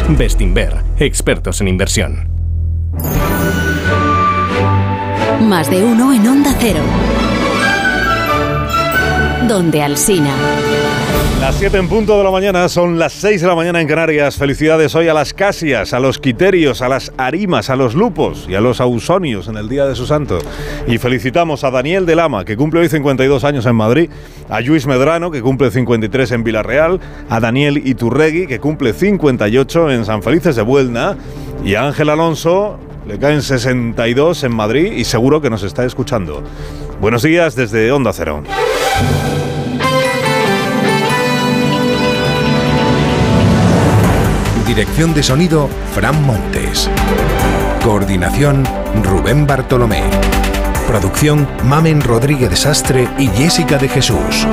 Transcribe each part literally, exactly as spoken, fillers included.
Bestinver, expertos en inversión. Más de uno en Onda Cero. Donde Alsina. Las siete en punto de la mañana, son las seis de la mañana en Canarias. Felicidades hoy a las casias, a los quiterios, a las arimas, a los lupos y a los ausonios en el día de su santo. Y felicitamos a Daniel de Lama, que cumple hoy cincuenta y dos años en Madrid, a Lluís Medrano, que cumple cincuenta y tres en Villarreal, a Daniel Iturregui, que cumple cincuenta y ocho en San Felices de Buelna, y a Ángel Alonso, le caen sesenta y dos en Madrid y seguro que nos está escuchando. Buenos días desde Onda Cero. Dirección de sonido, Fran Montes. Coordinación, Rubén Bartolomé. Producción, Mamen Rodríguez de Sastre y Jessica de Jesús.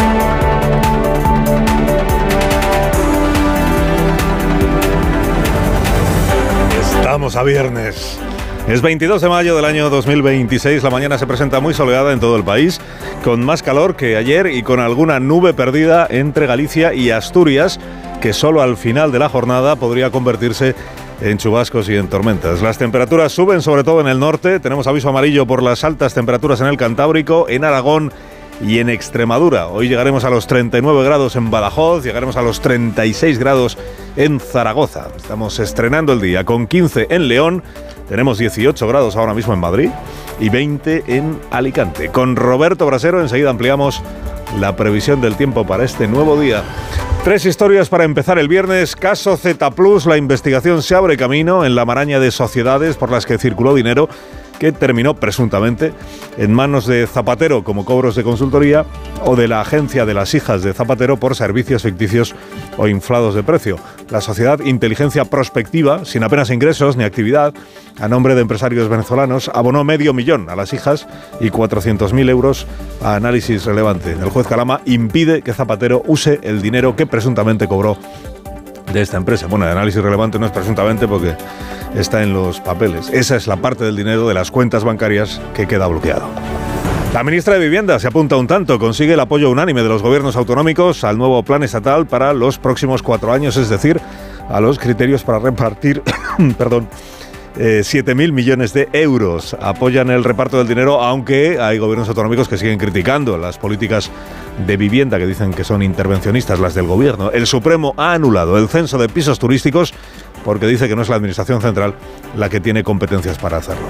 Estamos a viernes. Es veintidós de mayo del año dos mil veintiséis. La mañana se presenta muy soleada en todo el país, con más calor que ayer y con alguna nube perdida entre Galicia y Asturias, que solo al final de la jornada podría convertirse en chubascos y en tormentas. Las temperaturas suben, sobre todo en el norte. Tenemos aviso amarillo por las altas temperaturas en el Cantábrico, en Aragón y en Extremadura. Hoy llegaremos a los treinta y nueve grados en Badajoz, llegaremos a los treinta y seis grados en Zaragoza. Estamos estrenando el día con quince en León, tenemos dieciocho grados ahora mismo en Madrid y veinte en Alicante. Con Roberto Brasero enseguida ampliamos la previsión del tiempo para este nuevo día. Tres historias para empezar el viernes. Caso Z plus, la investigación se abre camino en la maraña de sociedades por las que circuló dinero que terminó presuntamente en manos de Zapatero como cobros de consultoría o de la agencia de las hijas de Zapatero por servicios ficticios o inflados de precio. La sociedad Inteligencia Prospectiva, sin apenas ingresos ni actividad, a nombre de empresarios venezolanos, abonó medio millón a las hijas y cuatrocientos mil euros a Análisis Relevante. El juez Calama impide que Zapatero use el dinero que presuntamente cobró de esta empresa. Bueno, de Análisis Relevante no es presuntamente porque está en los papeles. Esa es la parte del dinero de las cuentas bancarias que queda bloqueado. La ministra de Vivienda se apunta un tanto, consigue el apoyo unánime de los gobiernos autonómicos al nuevo plan estatal para los próximos cuatro años, es decir, a los criterios para repartir, perdón, Eh, siete mil millones de euros. Apoyan el reparto del dinero, aunque hay gobiernos autonómicos que siguen criticando las políticas de vivienda, que dicen que son intervencionistas las del gobierno. El Supremo ha anulado el censo de pisos turísticos porque dice que no es la Administración Central la que tiene competencias para hacerlo.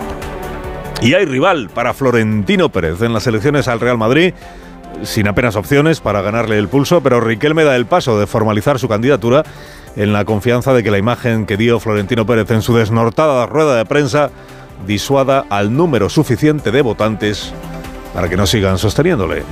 Y hay rival para Florentino Pérez en las elecciones al Real Madrid, sin apenas opciones para ganarle el pulso, pero Riquelme da el paso de formalizar su candidatura en la confianza de que la imagen que dio Florentino Pérez en su desnortada rueda de prensa disuada al número suficiente de votantes para que no sigan sosteniéndole.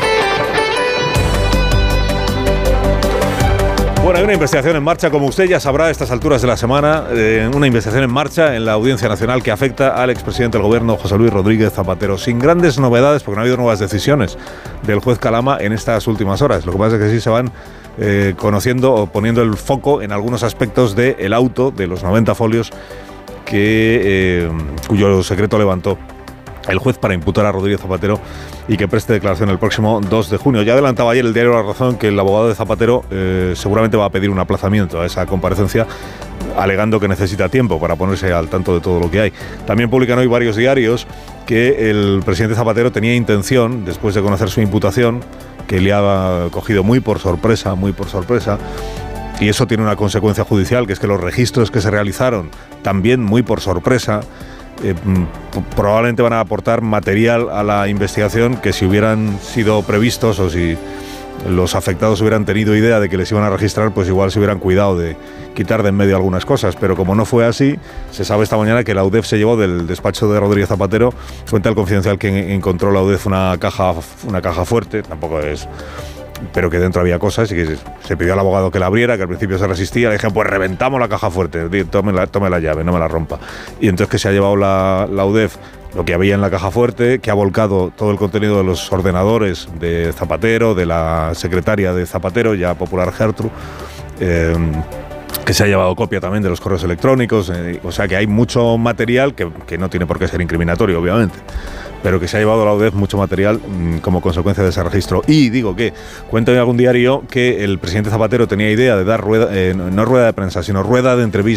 Bueno, hay una investigación en marcha, como usted ya sabrá a estas alturas de la semana, eh, una investigación en marcha en la Audiencia Nacional que afecta al expresidente del Gobierno, José Luis Rodríguez Zapatero, sin grandes novedades, porque no ha habido nuevas decisiones del juez Calama en estas últimas horas. Lo que pasa es que sí se van eh, conociendo o poniendo el foco en algunos aspectos del auto de los noventa folios que, eh, cuyo secreto levantó el juez para imputar a Rodríguez Zapatero y que preste declaración el próximo dos de junio. Ya adelantaba ayer el diario La Razón que el abogado de Zapatero eh, seguramente va a pedir un aplazamiento a esa comparecencia, alegando que necesita tiempo para ponerse al tanto de todo lo que hay. También publican hoy varios diarios que el presidente Zapatero tenía intención, después de conocer su imputación, que le ha cogido muy por sorpresa, muy por sorpresa, y eso tiene una consecuencia judicial, que es que los registros que se realizaron, también muy por sorpresa, Eh, probablemente van a aportar material a la investigación que, si hubieran sido previstos o si los afectados hubieran tenido idea de que les iban a registrar, pues igual se hubieran cuidado de quitar de en medio algunas cosas. Pero como no fue así, se sabe esta mañana que la U D E F se llevó del despacho de Rodríguez Zapatero, cuenta el Confidencial, que encontró la U D E F una caja, una caja fuerte, tampoco es... pero que dentro había cosas y que se pidió al abogado que la abriera, que al principio se resistía. Le dijeron, pues reventamos la caja fuerte, tome la, tome la llave, no me la rompa. Y entonces que se ha llevado la, la U D E F lo que había en la caja fuerte, que ha volcado todo el contenido de los ordenadores de Zapatero, de la secretaria de Zapatero, ya popular Gertrude, eh, que se ha llevado copia también de los correos electrónicos, eh, o sea que hay mucho material que, que no tiene por qué ser incriminatorio, obviamente, pero que se ha llevado a la U D E F mucho material mmm, como consecuencia de ese registro. Y digo que, cuenta en algún diario que el presidente Zapatero tenía idea de dar rueda, eh, no rueda de prensa, sino rueda de entrevistas